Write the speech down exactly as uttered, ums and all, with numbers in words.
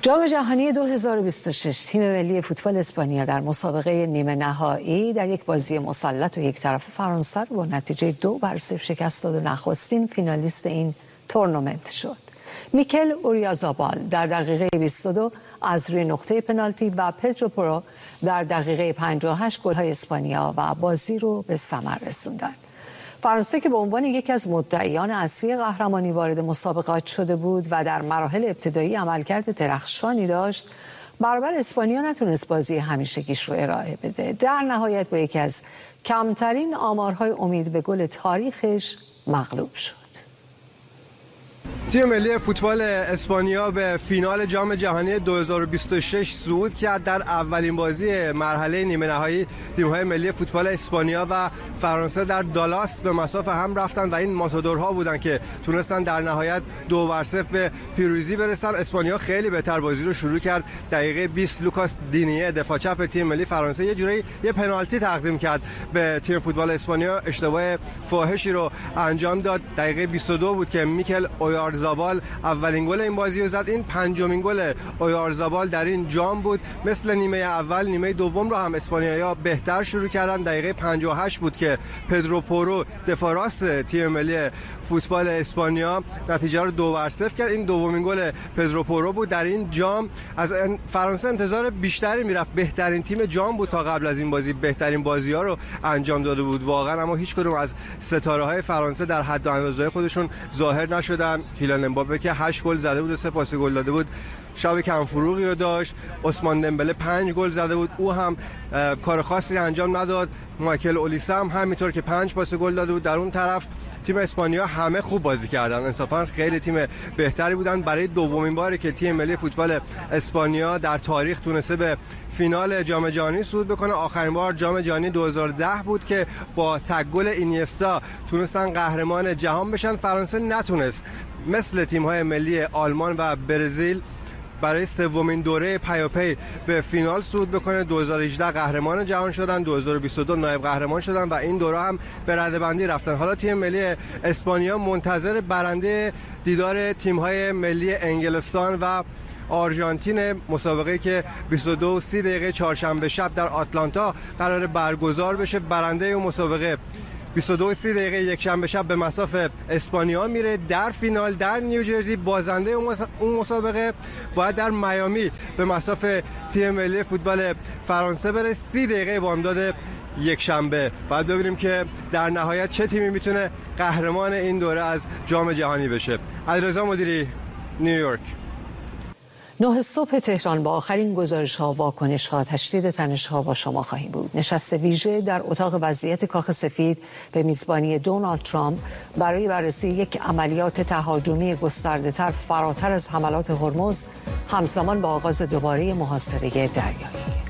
جام جهانی دو هزار و بیست و شش تیم ملی فوتبال اسپانیا در مسابقه نیمه نهایی در یک بازی مسلط و یک طرف فرانسه رو با نتیجه دو بر صفر شکست داد و نخستین فینالیست این تورنمنت شد. میکل اوریارزابال در دقیقه بیست و دو از روی نقطه پنالتی و پدرو پورو در دقیقه پنجاه و هشت گل‌های اسپانیا و بازی رو به ثمر رسوندند. فرانسه که به عنوان یکی از مدعیان اصلی قهرمانی وارد مسابقات شده بود و در مراحل ابتدایی عملکرد درخشانی داشت، برابر اسپانیا نتونست بازی همیشگیش رو ارائه بده. در نهایت با یکی از کمترین آمارهای امید به گل تاریخش مغلوب شد. تیم ملی فوتبال اسپانیا به فینال جام جهانی دو هزار و بیست و شش صعود کرد. در اولین بازی مرحله نیمه نهایی تیم‌های ملی فوتبال اسپانیا و فرانسه در دالاس به مساف هم رفتن و این ماتادورها بودن که تونستن در نهایت دو بر صفر به پیروزی برسن. اسپانیا خیلی بهتر بازی رو شروع کرد. دقیقه بیست لوکاس دینیه دفاع چپ تیم ملی فرانسه یه جوری یه پنالتی تقدیم کرد به تیم فوتبال اسپانیا، اشتباه فاحشی رو انجام داد. دقیقه بیست و دو بود که میکل اویارزابال اولین گل این بازی رو زد. این پنجمین گل اویارزابال در این جام بود. مثل نیمه اول نیمه دوم رو هم اسپانیایی‌ها بهتر شروع کردن. دقیقه پنجاه و هشت بود که پدرو پورو دفاع راست تیم ملی فوتبال اسپانیا نتیجه رو دو بر صفر کرد. این دومین گل پدرو پورو بود در این جام. از فرانسه انتظار بیشتری میرفت. بهترین تیم جام بود تا قبل از این بازی، بهترین بازی‌ها رو انجام داده بود واقعا، اما هیچ کدوم از ستاره‌های فرانسه در حد و اندازه خودشون ظاهر نشدن. کیلیان امباپه که هشت گل زده بود و سه پاس گل داده بود، شب کم فروغی رو داشت. عثمان دمبله پنج گل زده بود، او هم کار خاصی انجام نداد. مایکل اولیسه هم همینطور که پنج پاس گل داده بود. در اون طرف تیم اسپانیا همه خوب بازی کردن، انصافا خیلی تیم بهتری بودن. برای دومین باری که تیم ملی فوتبال اسپانیا در تاریخ تونسته به فینال جام جهانی صعود بکنه. آخرین بار جام جهانی دو هزار و ده بود که با تک گل اینیستا تونستن قهرمان جهان بشن. فرانسه نتونست مثل تیم‌های ملی آلمان و برزیل برای سومین دوره پیاپی به فینال صعود بکنه. دو هزار و هجده قهرمان جهان شدن، دو هزار و بیست و دو نایب قهرمان شدن و این دوره هم به رده‌بندی رفتن. حالا تیم ملی اسپانیا منتظر برنده دیدار تیم‌های ملی انگلستان و آرژانتین، مسابقه که بیست و دو و سی دقیقه چهارشنبه شب در آتلانتا قرار برگزار بشه. برنده اون مسابقه بیست و دو و سی دقیقه یک شنبه شب به مصاف اسپانیا میره در فینال در نیوجرسی. بازنده اون مسابقه باید در میامی به مصاف تیم ملی فوتبال فرانسه بره. سی دقیقه بامداد یک شنبه بعد ببینیم که در نهایت چه تیمی میتونه قهرمان این دوره از جام جهانی بشه. علیرضا مدیری، نیویورک. نه صبح تهران با آخرین گزارش‌ها، واکنش‌ها، تشدید تنش‌ها با شما خواهیم بود. نشست ویژه در اتاق وضعیت کاخ سفید به میزبانی دونالد ترامپ برای بررسی یک عملیات تهاجمی گسترده‌تر فراتر از حملات هرمز همزمان با آغاز دوباره محاصره دریایی.